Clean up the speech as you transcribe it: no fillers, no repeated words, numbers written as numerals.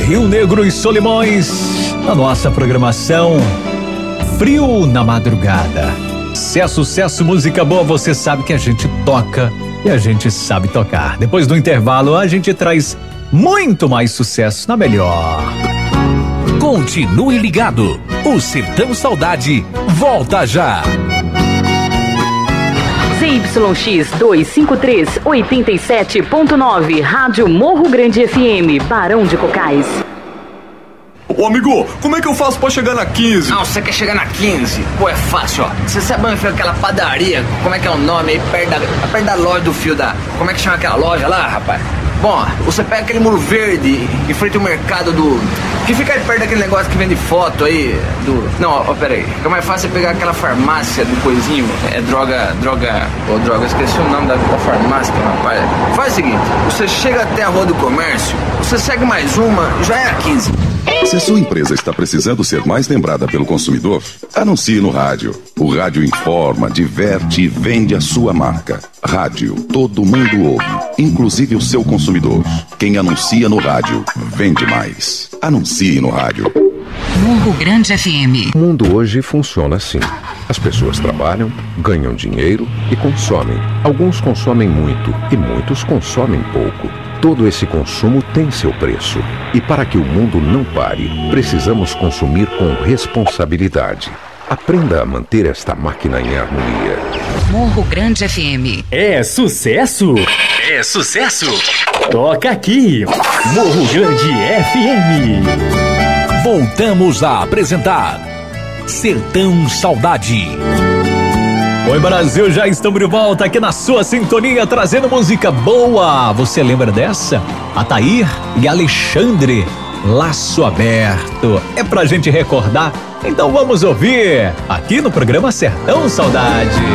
Rio Negro e Solimões, na nossa programação Frio na Madrugada. Se é sucesso, música boa, você sabe que a gente toca e a gente sabe tocar. Depois do intervalo, a gente traz muito mais sucesso na melhor. Continue ligado, o Sertão Saudade volta já. ZYX 253, 87.9, Rádio Morro Grande FM, Barão de Cocais. Ô amigo, como é que eu faço pra chegar na 15? Não, você quer chegar na 15? Pô, é fácil, ó. Você sabe onde fica aquela padaria? Como é que é o nome aí? Perto da loja do fio da... Como é que chama aquela loja lá, rapaz? Bom, você pega aquele muro verde em frente ao mercado do... Que fica aí perto daquele negócio que vende foto aí do... Não, ó, pera aí. Fica mais fácil pegar aquela farmácia do coisinho. É droga... eu esqueci o nome da farmácia, rapaz. Faz o seguinte, você chega até a Rua do Comércio, você segue mais uma, já é a 15. Se a sua empresa está precisando ser mais lembrada pelo consumidor, anuncie no rádio. O rádio informa, diverte e vende a sua marca. Rádio, todo mundo ouve, inclusive o seu consumidor. Quem anuncia no rádio, vende mais. Anuncie no rádio. Morro Grande FM. O mundo hoje funciona assim. As pessoas trabalham, ganham dinheiro e consomem. Alguns consomem muito e muitos consomem pouco. Todo esse consumo tem seu preço. E para que o mundo não pare, precisamos consumir com responsabilidade. Aprenda a manter esta máquina em harmonia. Morro Grande FM. É sucesso? É sucesso? Toca aqui, Morro Grande FM. Voltamos a apresentar Sertão Saudade. Oi Brasil, já estamos de volta aqui na sua sintonia, trazendo música boa. Você lembra dessa? Atair e Alexandre, Laço Aberto. É pra gente recordar, então vamos ouvir aqui no programa Sertão Saudade.